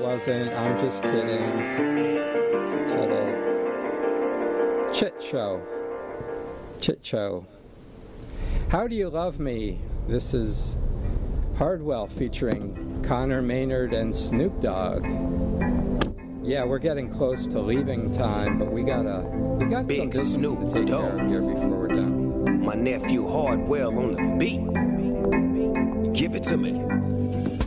wasn't. I'm just kidding. It's a total chit show. Chit show. How Do You Love Me? This is Hardwell featuring Connor Maynard and Snoop Dogg. Yeah, we're getting close to leaving time, but we got some business to take care of here before we're done. My nephew Hardwell on the beat. Give it to me.